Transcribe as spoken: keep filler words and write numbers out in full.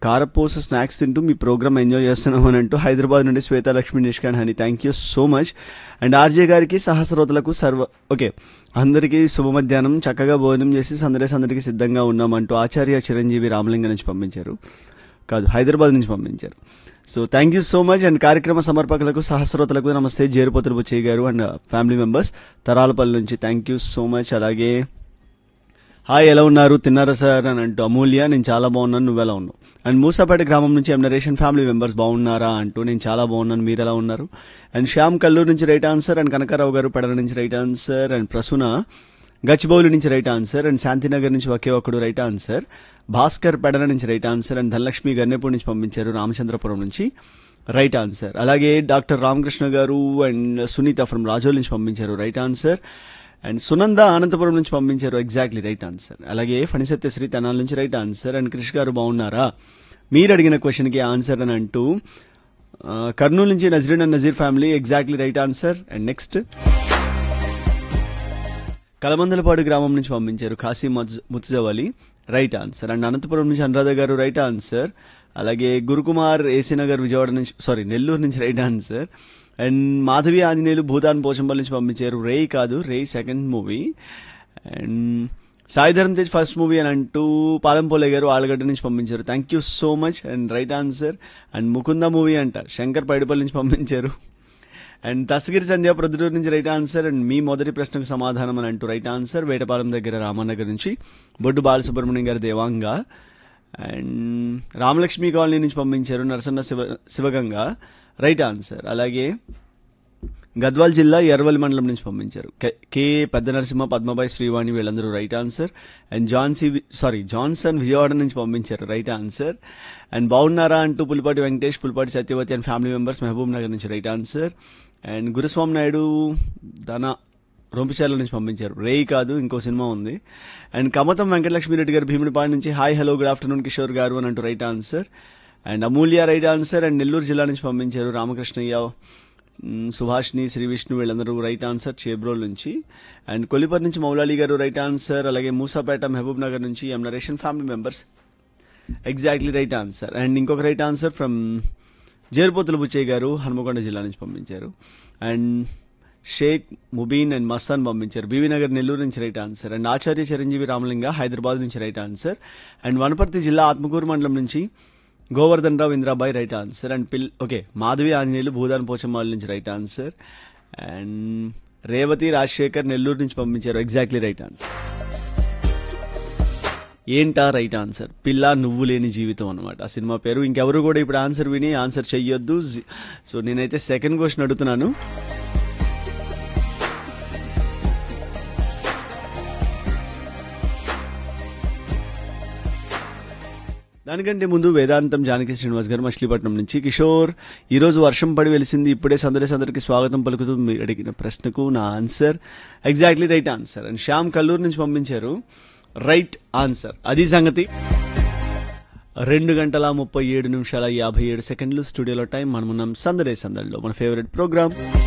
కారపూస స్నాక్స్ తింటూ మీ programme enjoy చేస్తున్నాం అని అంటూ హైదరాబాద్ నుండి శ్వేతాలక్ష్మి నిష్కాన్ హని thank you so much. And RJ గారికి సహస్రోతలకు సర్వ ఓకే అందరికీ శుభ మధ్యాహ్నం, చక్కగా భోజనం చేసి సందడి సందడికి సిద్ధంగా ఉన్నామంటూ ఆచార్య చిరంజీవి రామలింగ నుంచి పంపించారు, కాదు హైదరాబాద్ నుంచి పంపించారు. So thank you so much. And కార్యక్రమ సమర్పకులకు సహస్రోతలకు నమస్తే. జేరుపోతులు బుచ్చయ్య గారు అండ్ ఫ్యామిలీ మెంబర్స్ తరాలపల్లి నుంచి థ్యాంక్ యూ సో మచ్. అలాగే హాయ్ ఎలా ఉన్నారు, తిన్నారా సార్ అని అంటూ అమూల్య నేను చాలా బాగున్నాను, నువ్వు ఎలా ఉన్నావు. అండ్ మూసాపేట గ్రామం నుంచి ఎం నరేషన్ ఫ్యామిలీ మెంబర్స్ బాగున్నారా అంటూ నేను చాలా బాగున్నాను, మీరు ఎలా ఉన్నారు. అండ్ శ్యామ్ కల్లూరు నుంచి రైట్ ఆన్సర్. అండ్ కనకారావు గారు పెడల నుంచి right answer. And Prasuna Gachibowli నుంచి రైట్ ఆన్సర్. అండ్ శాంతినగర్ నుంచి ఒకే ఒక్కడు రైట్ ఆన్సర్. భాస్కర్ పెడల నుంచి right answer. And Dhanalakshmi Gannepudi నుంచి పంపించారు రామచంద్రపురం నుంచి రైట్ ఆన్సర్. అలాగే డాక్టర్ రామకృష్ణ గారు అండ్ సునీత ఫ్రమ్ రాజోల్ నుంచి పంపించారు right answer. And Sunanda Anantapuram నుంచి పంపించారు ఎగ్జాక్ట్లీ రైట్ ఆన్సర్. అలాగే ఫణిసత్యశ్రీ తెనాల నుంచి రైట్ ఆన్సర్. అండ్ క్రిష్ గారు బాగున్నారా, మీరు అడిగిన క్వశ్చన్కి ఆన్సర్ అని అంటూ కర్నూలు నుంచి Nazreen and Nazir family exactly right answer. And next Kalamandalapadu గ్రామం నుంచి పంపించారు Kashi ముత్జవలి right answer. And Anantapuram నుంచి అనురాధ గారు రైట్ ఆన్సర్. అలాగే గురుకుమార్ ఏసీనగర్ విజయవాడ నుంచి సారీ నెల్లూరు నుంచి right answer. And Madhavi Anjaneyulu Bhoodan Pochampally నుంచి పంపించారు రే కాదు రే second movie. And Sai Dharam Tej first movie అని అంటూ పాలంపోలే గారు ఆలగడ్డ నుంచి పంపించారు thank you so much. And right answer. And Mukunda movie అంట శంకర్ పైడిపల్లి నుంచి పంపించారు. అండ్ దస్తగిరి సంధ్య ప్రొద్దుటూరు నుంచి రైట్ ఆన్సర్. అండ్ మీ మొదటి ప్రశ్నకు సమాధానం అని అంటూ రైట్ ఆన్సర్. వేటపాలెం దగ్గర రామనగర్ నుంచి బొడ్డు బాలసుబ్రహ్మణ్యం గారు దేవాంగ. అండ్ రామలక్ష్మి కాలనీ నుంచి పంపించారు నరసన్న శివ శివగంగ రైట్ ఆన్సర్. అలాగే గద్వాల్ జిల్లా ఎర్వల్ మండలం నుంచి పంపించారు కే పెద్ద నరసింహ పద్మబాయి శ్రీవాణి వీళ్ళందరూ right answer. And Jhansi sorry Johnson Vijayawada నుంచి పంపించారు రైట్ ఆన్సర్. అండ్ బాగున్నారా అంటూ Pulipati Venkatesh Pulipati Satyavathi and family members Mahabub Nagar నుంచి రైట్ ఆన్సర్. అండ్ గురుస్వామి నాయుడు ధన రొంపిచార్ల నుంచి పంపించారు రేయ్ కాదు ఇంకో సినిమా ఉంది. అండ్ కమతం వెంకటలక్ష్మి రెడ్డి గారు భీముడిపాడు నుంచి hi hello good afternoon Kishore గారు అని అంటూ right answer. And Amulya right answer. And Nellore జిల్లా నుంచి పంపించారు రామకృష్ణయ్య సుభాష్ని శ్రీ విష్ణు వీళ్ళందరూ రైట్ ఆన్సర్ చేబ్రోల్ నుంచి. అండ్ కొలిపర్ నుంచి మౌలాలి గారు రైట్ ఆన్సర్. అలాగే మూసాపేట మహబూబ్ నగర్ నుంచి ఎం narration family members exactly right answer. And ఇంకొక right answer from Jerupothula Buchaiah గారు హనుమకొండ జిల్లా నుంచి పంపించారు. అండ్ షేక్ ముబీన్ అండ్ మస్తాన్ పంపించారు బీవీ నగర్ నెల్లూరు నుంచి రైట్ ఆన్సర్. అండ్ ఆచార్య చిరంజీవి రామలింగ హైదరాబాద్ నుంచి రైట్ ఆన్సర్. అండ్ వనపర్తి జిల్లా ఆత్మకూరు మండలం నుంచి గోవర్ధన్ రావు ఇంద్రాబాయ్ రైట్ ఆన్సర్. అండ్ పిల్ ఓకే మాధవి ఆంజనేయులు భూదాన్ పోచమ్మాల నుంచి right answer. And Revathi Rajasekhar Nellore నుంచి పంపించారు ఎగ్జాక్ట్లీ రైట్ ఆన్సర్. ఏంటా రైట్ ఆన్సర్ పిల్ల నువ్వు లేని జీవితం అనమాట ఆ సినిమా పేరు. ఇంకెవరు కూడా ఇప్పుడు ఆన్సర్ విని ఆన్సర్ చెయ్యొద్దు. సో నేనైతే సెకండ్ క్వశ్చన్ అడుగుతున్నాను. దానికంటే ముందు వేదాంతం జానకి శ్రీనివాస్ గారు మచిలీపట్నం నుంచి కిషోర్ ఈరోజు వర్షం పడి వెలిసింది ఇప్పుడే సందడి సందడికి స్వాగతం పలుకుతూ మీరు అడిగిన ప్రశ్నకు నా answer exactly right answer. And Shyam Kalluru నుంచి పంపించారు రైట్ ఆన్సర్. అది సంగతి. రెండు గంటల ముప్పై ఏడు నిమిషాల యాభై ఏడు సెకండ్లు స్టూడియోలో టైం. మనమున్నాం సందడే సందడిలో మన ఫేవరెట్ ప్రోగ్రామ్